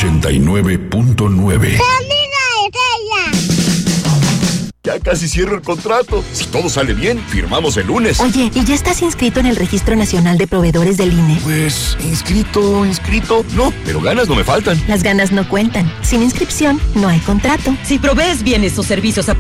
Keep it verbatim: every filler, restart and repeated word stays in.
ochenta y nueve punto nueve. Ya casi cierro el contrato. Si todo sale bien, firmamos el lunes. Oye, ¿y ya estás inscrito en el Registro Nacional de Proveedores del I N E? Pues, inscrito, inscrito, no, pero ganas no me faltan. Las ganas no cuentan. Sin inscripción, no hay contrato. Si provees bienes o servicios a